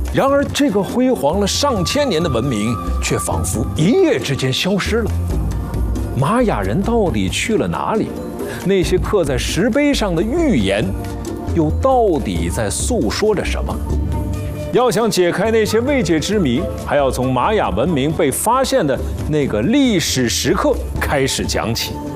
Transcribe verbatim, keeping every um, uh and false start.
然而，这个辉煌了上千年的文明，却仿佛一夜之间消失了。玛雅人到底去了哪里？那些刻在石碑上的预言，又到底在诉说着什么？要想解开那些未解之谜，还要从玛雅文明被发现的那个历史时刻开始讲起。